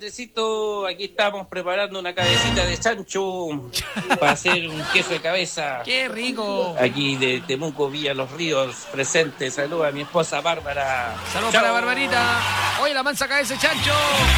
padrecito, aquí estamos preparando una cabecita de chancho para hacer un queso de cabeza. ¡Qué rico! Aquí de Temuco, Villa Los Ríos, presente. Saluda a mi esposa Bárbara. Saludos para Barbarita. Oye, la mansa cabeza de chancho.